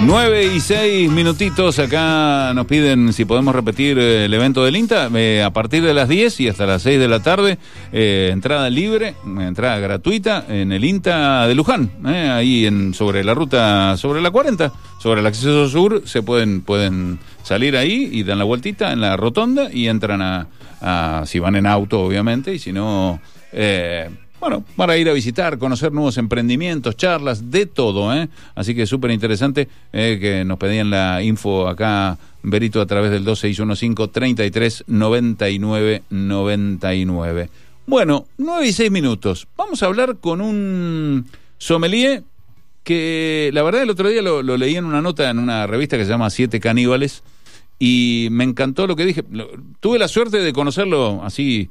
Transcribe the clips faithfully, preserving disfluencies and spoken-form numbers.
nueve y seis minutitos, acá nos piden si podemos repetir el evento del INTA, eh, a partir de las diez y hasta las seis de la tarde, eh, entrada libre, entrada gratuita en el INTA de Luján, eh, ahí en sobre la ruta, sobre la cuarenta, sobre el acceso sur, se pueden, pueden salir ahí y dan la vueltita en la rotonda y entran a, a si van en auto obviamente, y si no... Eh, Bueno, para ir a visitar, conocer nuevos emprendimientos, charlas, de todo, ¿eh? Así que súper interesante, eh, que nos pedían la info acá, Berito, a través del dos seis uno cinco, treinta y tres, noventa y nueve, noventa y nueve. Bueno, nueve y seis minutos. Vamos a hablar con un sommelier que, la verdad, el otro día lo, lo leí en una nota en una revista que se llama Siete Caníbales, y me encantó lo que dije. Lo, tuve la suerte de conocerlo así...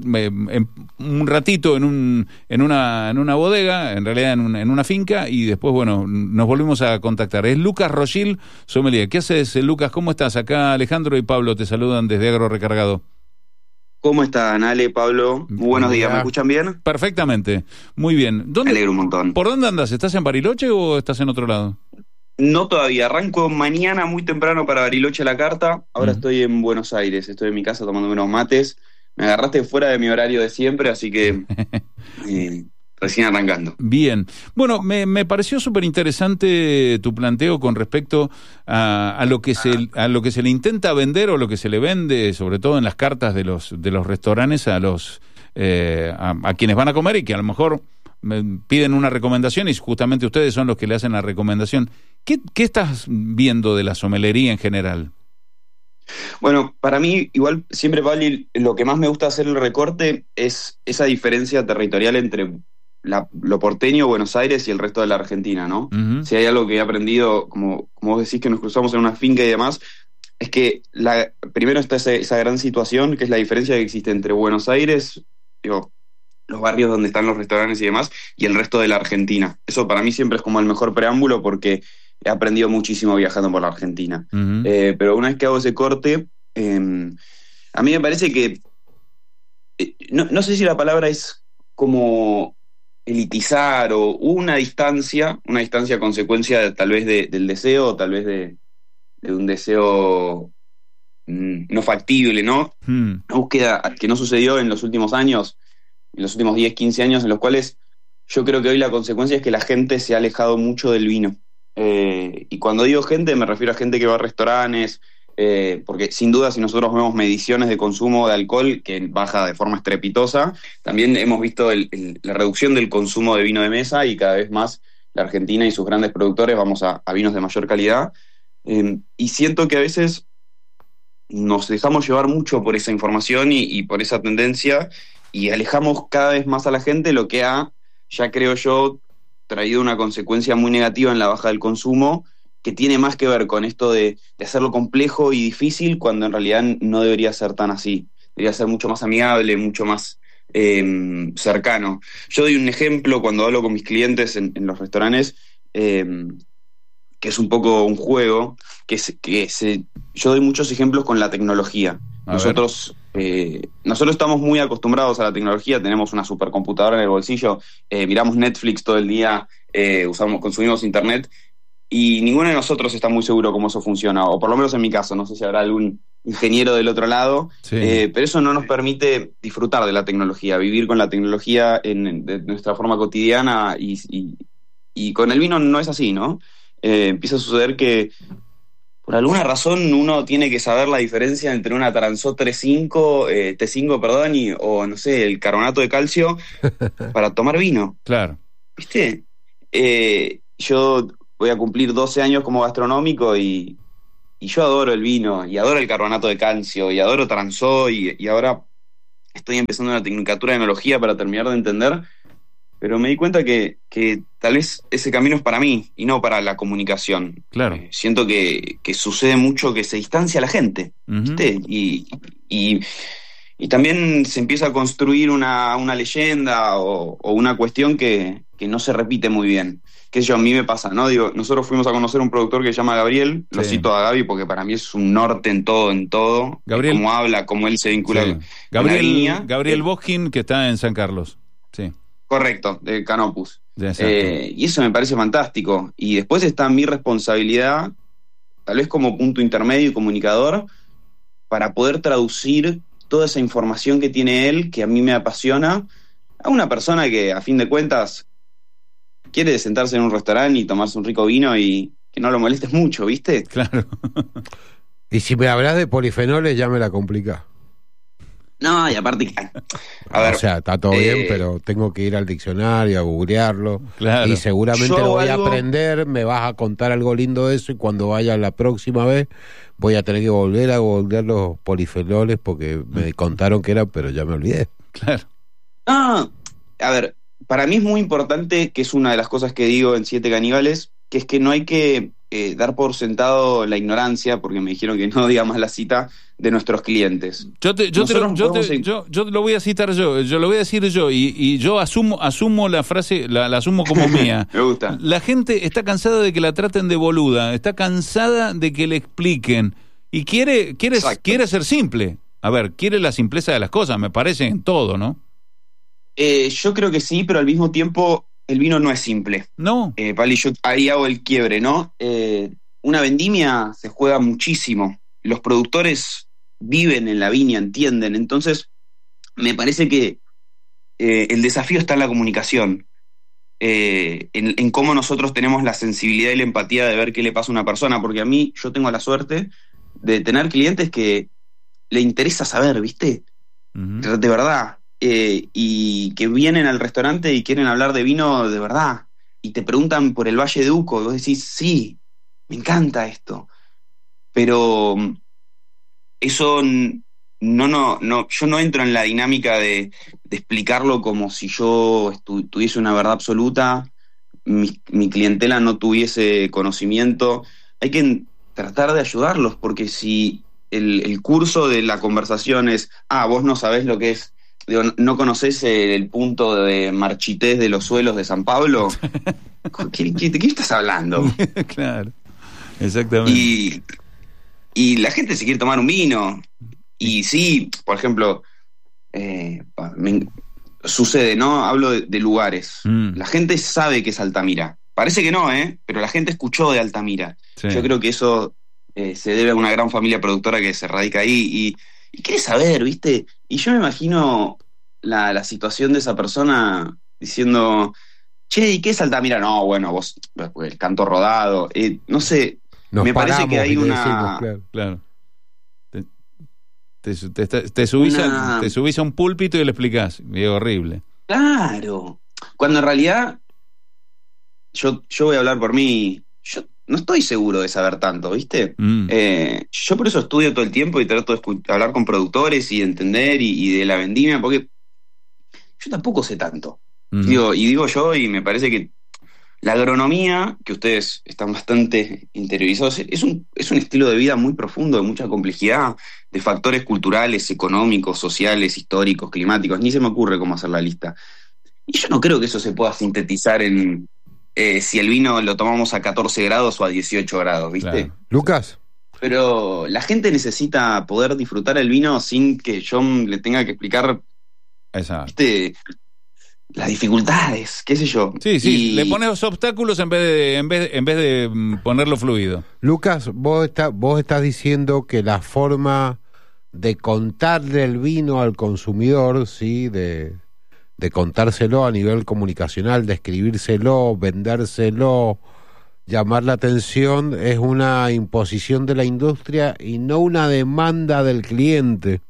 En un ratito en un en una en una bodega, en realidad en, un, en una finca, y después, bueno, nos volvimos a contactar. Es Lucas Rochil, sommelier. ¿Qué haces, Lucas? ¿Cómo estás? Acá Alejandro y Pablo te saludan desde Agro Recargado. ¿Cómo están, Ale, Pablo? Muy buenos días, ¿me escuchan bien? Perfectamente, muy bien. ¿Dónde, Me alegro un montón. ¿Por dónde andas? ¿Estás en Bariloche o estás en otro lado? No todavía, arranco mañana muy temprano para Bariloche la carta. Ahora mm. estoy en Buenos Aires, estoy en mi casa tomando unos mates. Me agarraste fuera de mi horario de siempre, así que eh, recién arrancando. Bien. Bueno, me, me pareció súper interesante tu planteo con respecto a, a lo que ah. se a lo que se le intenta vender o lo que se le vende, sobre todo en las cartas de los de los restaurantes a los eh, a, a quienes van a comer, y que a lo mejor me piden una recomendación y justamente ustedes son los que le hacen la recomendación. ¿Qué, qué estás viendo de la sommelería en general? Bueno, para mí, igual, siempre, Pablo, lo que más me gusta hacer el recorte es esa diferencia territorial entre la, lo porteño, Buenos Aires, y el resto de la Argentina, ¿no? Uh-huh. Si hay algo que he aprendido, como, como vos decís, que nos cruzamos en una finca y demás, es que la, primero está esa, esa gran situación, que es la diferencia que existe entre Buenos Aires, digo, los barrios donde están los restaurantes y demás, y el resto de la Argentina. Eso para mí siempre es como el mejor preámbulo, porque he aprendido muchísimo viajando por la Argentina. Uh-huh. Eh, pero una vez que hago ese corte, eh, a mí me parece que... Eh, no, no sé si la palabra es como elitizar o una distancia, una distancia consecuencia tal vez de, del deseo, o tal vez de, de un deseo mm, no factible, ¿no? Uh-huh. Una búsqueda que no sucedió en los últimos años, en los últimos diez, quince años, en los cuales yo creo que hoy la consecuencia es que la gente se ha alejado mucho del vino. Eh, y cuando digo gente, me refiero a gente que va a restaurantes, eh, porque sin duda, si nosotros vemos mediciones de consumo de alcohol que baja de forma estrepitosa, también hemos visto el, el, la reducción del consumo de vino de mesa, y cada vez más la Argentina y sus grandes productores vamos a, a vinos de mayor calidad. Eh, y siento que a veces nos dejamos llevar mucho por esa información y, y por esa tendencia, y alejamos cada vez más a la gente, lo que ha, ya creo yo, traído una consecuencia muy negativa en la baja del consumo, que tiene más que ver con esto de, de hacerlo complejo y difícil, cuando en realidad no debería ser tan así. Debería ser mucho más amigable, mucho más eh, cercano. Yo doy un ejemplo cuando hablo con mis clientes en, en los restaurantes, eh, que es un poco un juego, que, se, que se, yo doy muchos ejemplos con la tecnología. A nosotros eh, nosotros estamos muy acostumbrados a la tecnología, tenemos una supercomputadora en el bolsillo, eh, miramos Netflix todo el día, eh, usamos, consumimos internet, y ninguno de nosotros está muy seguro cómo eso funciona, o por lo menos en mi caso, no sé si habrá algún ingeniero del otro lado, sí. eh, pero eso no nos permite disfrutar de la tecnología, vivir con la tecnología en de nuestra forma cotidiana, y, y, y con el vino no es así, ¿no? Eh, empieza a suceder que por alguna razón uno tiene que saber la diferencia entre una Taranzó tres cinco, eh, T cinco, perdón, y, o no sé, el carbonato de calcio para tomar vino. Claro. ¿Viste? Eh, yo voy a cumplir doce años como gastronómico, y, y yo adoro el vino, y adoro el carbonato de calcio, y adoro Taranzó, y, y ahora estoy empezando una tecnicatura de enología para terminar de entender, pero me di cuenta que, que tal vez ese camino es para mí y no para la comunicación. Claro. Eh, siento que, que sucede mucho que se distancia la gente, uh-huh. ¿viste? Y, y, y también se empieza a construir una, una leyenda o, o una cuestión que, que no se repite muy bien. Que yo, a mí me pasa, ¿no? Digo, nosotros fuimos a conocer un productor que se llama Gabriel, sí. Lo cito a Gaby porque para mí es un norte en todo, en todo. Gabriel, cómo habla, cómo él se vincula sí. Gabriel, con la viña. Gabriel Boskin, que está en San Carlos. Sí. Correcto, de Canopus. Eh, y eso me parece fantástico. Y después está mi responsabilidad, tal vez como punto intermedio y comunicador, para poder traducir toda esa información que tiene él, que a mí me apasiona, a una persona que, a fin de cuentas, quiere sentarse en un restaurante y tomarse un rico vino y que no lo molestes mucho, ¿viste? Claro. Y si me hablas de polifenoles, ya me la complicás. No, y aparte, a ver, o sea, está todo eh, bien, pero tengo que ir al diccionario a googlearlo. Claro. Y seguramente Yo lo voy algo... a aprender, me vas a contar algo lindo de eso, y cuando vaya la próxima vez voy a tener que volver a googlear los polifenoles porque me contaron que era, pero ya me olvidé. Claro. Ah, a ver, para mí es muy importante, que es una de las cosas que digo en Siete Caníbales, que es que no hay que eh, dar por sentado la ignorancia, porque me dijeron que no diga más la cita, de nuestros clientes. Yo te, yo, te lo, yo, te, yo, yo lo voy a citar yo, yo lo voy a decir yo, y, y yo asumo asumo la frase, la, la asumo como mía. Me gusta. La gente está cansada de que la traten de boluda, está cansada de que le expliquen, y quiere, quiere, quiere ser simple. A ver, quiere la simpleza de las cosas, me parece, en todo, ¿no? Eh, yo creo que sí, pero al mismo tiempo el vino no es simple. No. Eh, Pali, yo ahí hago el quiebre, ¿no? Eh, una vendimia se juega muchísimo. Los productores viven en la viña, entienden. Entonces, me parece que eh, el desafío está en la comunicación, eh, en, en cómo nosotros tenemos la sensibilidad y la empatía de ver qué le pasa a una persona, porque a mí, yo tengo la suerte de tener clientes que le interesa saber, ¿viste? Uh-huh. De verdad. Eh, y que vienen al restaurante y quieren hablar de vino de verdad, y te preguntan por el Valle de Uco, y vos decís, sí, me encanta esto. Pero eso no, no, no, yo no entro en la dinámica de, de explicarlo como si yo estu- tuviese una verdad absoluta, mi, mi clientela no tuviese conocimiento. Hay que tratar de ayudarlos, porque si el, el curso de la conversación es, ah, vos no sabés lo que es, digo, no conocés el punto de marchitez de los suelos de San Pablo, ¿Qué, qué, ¿de qué estás hablando? Claro, exactamente. Y, y la gente se quiere tomar un vino. Y sí, por ejemplo, eh, me, sucede, ¿no? Hablo de, de lugares. Mm. La gente sabe que es Altamira. Parece que no, ¿eh? Pero la gente escuchó de Altamira. Sí. Yo creo que eso eh, se debe a una gran familia productora que se radica ahí y, y quiere saber, ¿viste? Y yo me imagino la, la situación de esa persona diciendo, che, ¿y qué es Altamira? No, bueno, vos, el canto rodado, eh, no sé, Nos me parece que hay una... Decimos, claro, claro. Te, te, te, te, subís una... a, te subís a un púlpito y le explicás, y es horrible. Claro, cuando en realidad, yo, yo voy a hablar por mí, yo no estoy seguro de saber tanto, ¿viste? Mm. Eh, yo por eso estudio todo el tiempo y trato de escu- hablar con productores y de entender y, y de la vendimia, porque yo tampoco sé tanto. Mm. Digo, y digo yo, y me parece que la agronomía, que ustedes están bastante interiorizados, es un, es un estilo de vida muy profundo, de mucha complejidad, de factores culturales, económicos, sociales, históricos, climáticos. Ni se me ocurre cómo hacer la lista. Y yo no creo que eso se pueda sintetizar en eh, si el vino lo tomamos a catorce grados o a dieciocho grados, ¿viste? Claro. Lucas. Pero la gente necesita poder disfrutar el vino sin que yo le tenga que explicar, ¿viste?, las dificultades, qué sé yo. Sí, sí, y... le pones obstáculos en vez de en vez, en vez de ponerlo fluido. Lucas, vos, está, vos estás diciendo que la forma de contarle el vino al consumidor, sí, de, de contárselo a nivel comunicacional, de escribírselo, vendérselo, llamar la atención, es una imposición de la industria y no una demanda del cliente.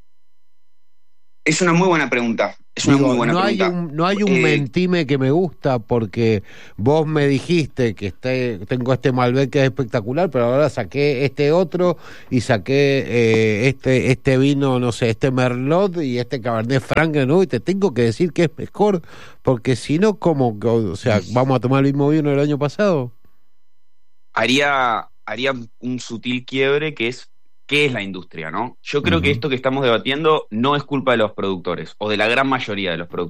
Es una muy buena pregunta. Es una Digo, muy buena no pregunta. Hay un, no hay un eh, mentime que me gusta, porque vos me dijiste que este, tengo este Malbec que es espectacular, pero ahora saqué este otro y saqué eh, este este vino, no sé, este Merlot y este Cabernet Franc, ¿no? Y te tengo que decir que es mejor, porque si no, ¿cómo? O sea, ¿vamos a tomar el mismo vino del año pasado? Haría, haría un sutil quiebre que es ¿qué es la industria, no? Yo creo uh-huh. que esto que estamos debatiendo no es culpa de los productores, o de la gran mayoría de los productores.